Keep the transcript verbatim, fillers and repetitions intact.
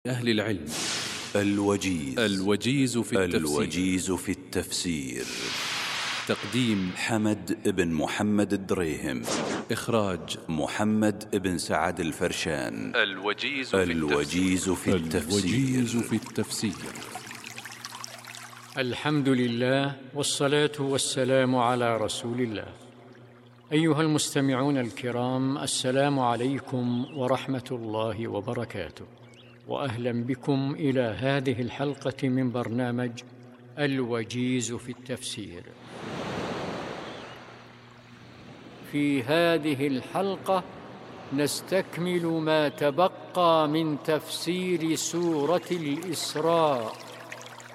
أهل العلم. الوجيز الوجيز في التفسير. الوجيز في التفسير. تقديم حمد بن محمد الدريهم. إخراج محمد بن سعد الفرشان. الوجيز في الوجيز في التفسير. الوجيز في التفسير. الحمد لله والصلاة والسلام على رسول الله. أيها المستمعون الكرام، السلام عليكم ورحمة الله وبركاته، وأهلا بكم إلى هذه الحلقة من برنامج الوجيز في التفسير. في هذه الحلقة نستكمل ما تبقى من تفسير سورة الإسراء،